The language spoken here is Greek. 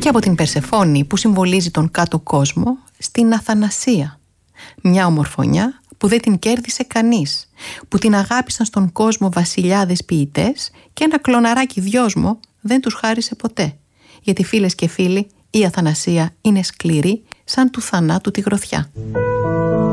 από την Περσεφόνη που συμβολίζει τον κάτω κόσμο στην Αθανασία. Μια ομορφωνιά που δεν την κέρδισε κανείς, που την αγάπησαν στον κόσμο βασιλιάδες ποιητές και ένα κλωναράκι δυόσμο δεν τους χάρισε ποτέ. Γιατί φίλες και φίλοι, η Αθανασία είναι σκληρή σαν του θανάτου τη γροθιά.